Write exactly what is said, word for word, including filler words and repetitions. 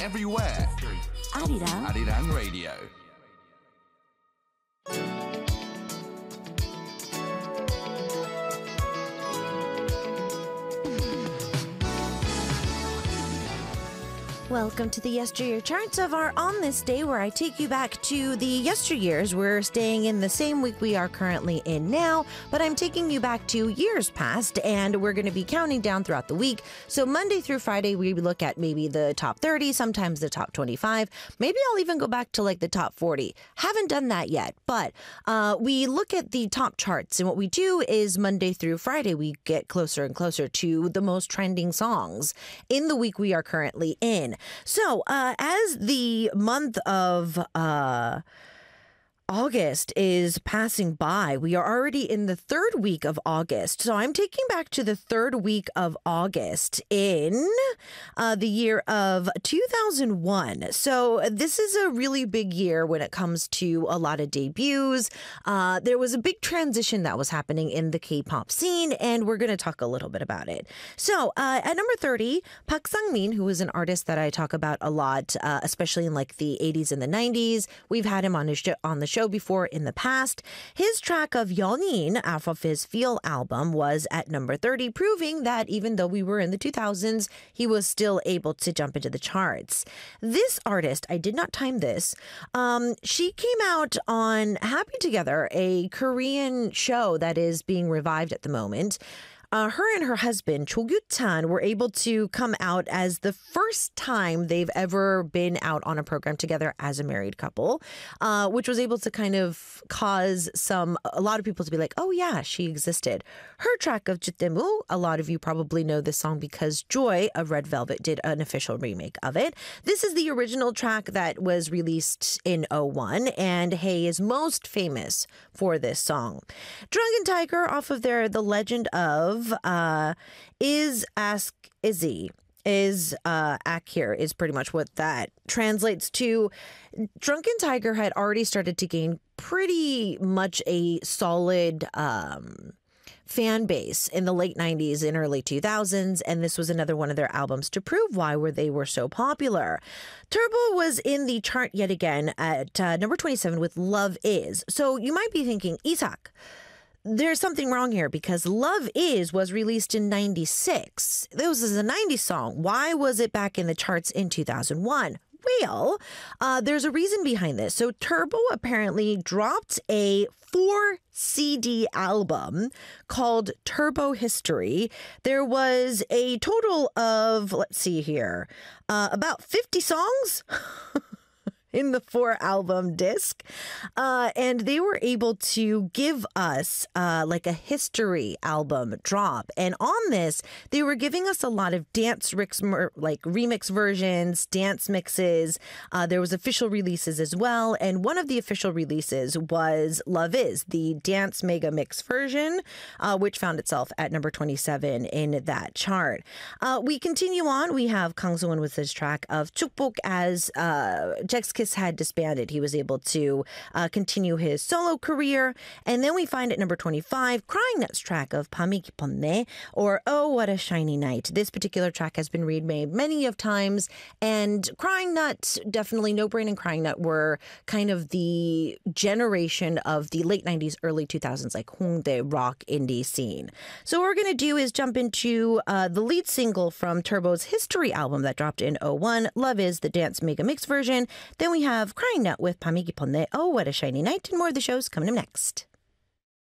everywhere. Arirang. Arirang Radio. Welcome to the Yesteryear Charts of our On This Day, where I take you back to the yesteryears. We're staying in the same week we are currently in now, but I'm taking you back to years past, and we're going to be counting down throughout the week. So Monday through Friday, we look at maybe the top thirty, sometimes the top twenty-five. Maybe I'll even go back to like the top forty. Haven't done that yet, but uh, we look at the top charts, and what we do is Monday through Friday, we get closer and closer to the most trending songs in the week we are currently in. So, uh, as the month of uh, August is passing by, we are already in the third week of August. So I'm taking back to the third week of August in uh, the year of two thousand one. So this is a really big year when it comes to a lot of debuts. Uh, there was a big transition that was happening in the K-pop scene, and we're going to talk a little bit about it. So uh, at number thirty, Park Sang-min, who is an artist that I talk about a lot, uh, especially in like the eighties and the nineties. We've had him on his sh- on the show before in the past. His track of 연인 off of his Feel album was at number thirty, proving that even though we were in the two thousands, he was still able to jump into the charts. This artist, I did not time this, um, she came out on Happy Together, a Korean show that is being revived at the moment. Uh, her and her husband, Cho Gyu-chan, were able to come out as the first time they've ever been out on a program together as a married couple, uh, which was able to kind of cause some, a lot of people to be like, oh yeah, she existed. Her track of Jutemu, a lot of you probably know this song because Joy of Red Velvet did an official remake of it. This is the original track that was released in oh one, and Hae is most famous for this song. Drunken Tiger off of their The Legend of Uh, is Ask Izzy. Is uh, Ack here is pretty much what that translates to. Drunken Tiger had already started to gain pretty much a solid um, fan base in the late nineties and early two thousands, and this was another one of their albums to prove why were they were so popular. Turbo was in the chart yet again at uh, number twenty-seven with Love Is. So you might be thinking, Isak, there's something wrong here because Love Is was released in ninety-six. This is a nineties song. Why was it back in the charts in two thousand one? Well, uh, there's a reason behind this. So Turbo apparently dropped a four C D album called Turbo History. There was a total of, let's see here, uh, about fifty songs. in the four album disc. Uh, and they were able to give us uh, like a history album drop. And on this, they were giving us a lot of dance rix, like remix versions, dance mixes. Uh, there was official releases as well. And one of the official releases was Love Is, the dance mega mix version, uh, which found itself at number twenty-seven in that chart. Uh, we continue on. We have Kang Seung-won with his track of Chukbok as uh, Jack's Kiss had disbanded. He was able to uh, continue his solo career. And then we find at number twenty-five, Crying Nut's track of 밤이 깊었네, or Oh, What a Shiny Night. This particular track has been remade many of times, and Crying Nut, definitely No Brain and Crying Nut were kind of the generation of the late nineties, early two thousands, like Hongdae rock indie scene. So what we're going to do is jump into uh, the lead single from Turbo's History album that dropped in oh one, Love Is, the dance mega mix version. Then we have Crying Nut with 밤이 깊었네, Oh, What a Shiny Night, and more of the shows coming up next.